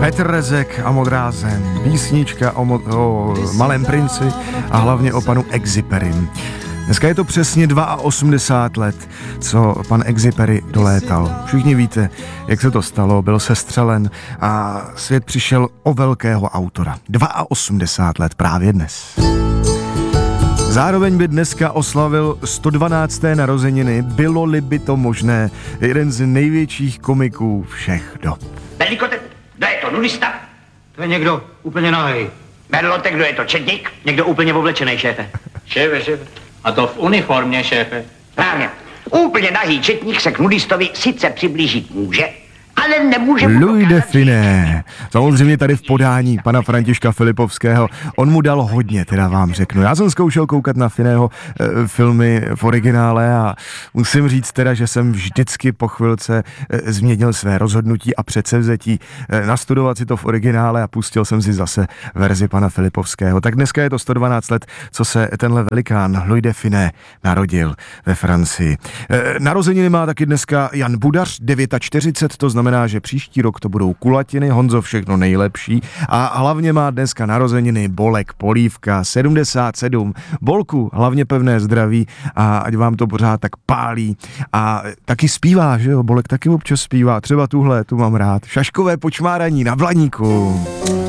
Petr Rezek a Modrá zem, písnička o Malém princi a hlavně o panu Exuperym. Dneska je to přesně 82 let, co pan Exupery dolétal. Všichni víte, jak se to stalo, byl sestřelen a svět přišel o velkého autora. 82 let právě dnes. Zároveň by dneska oslavil 112. narozeniny, bylo-li by to možné, jeden z největších komiků všech dob. Berlíkote, kdo je to, nudista? To je někdo úplně nahej. Berlote, kdo je to, četník? Někdo úplně oblečenej, šéfe. Šéfe. A to v uniformě, šéfe. Právě. Úplně nahý četník se k nudistovi sice přiblížit může, ale nemůže... Louis de Funès. Samozřejmě tady v podání pana Františka Filipovského. On mu dal hodně, teda vám řeknu. Já jsem zkoušel koukat na Funésho filmy v originále a musím říct teda, že jsem vždycky po chvilce změnil své rozhodnutí a předsevzetí nastudovat si to v originále a pustil jsem si zase verzi pana Filipovského. Tak dneska je to 112 let, co se tenhle velikán Louis de Funès narodil ve Francii. Narozeniny má taky dneska Jan Budař, 49, to znamená, že příští rok to budou kulatiny, Honzo, všechno nejlepší a hlavně má dneska narozeniny Bolek Polívka, 77, Bolku, hlavně pevné zdraví a ať vám to pořád tak pálí a taky zpívá, že jo, Bolek taky občas zpívá, třeba tuhle, tu mám rád, Šaškové počmáraní na Blaníku.